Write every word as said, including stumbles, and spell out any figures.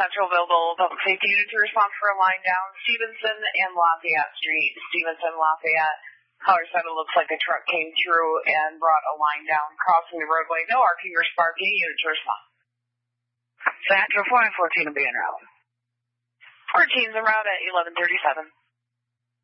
Centralville Public Safety Unit to respond for a line down Stevenson and Lafayette Street. Stevenson, Lafayette. Caller said it looks like a truck came through and brought a line down crossing the roadway. No arcing or sparking. Unit to respond. Central four and fourteen will be en route. fourteen's en route at eleven thirty-seven.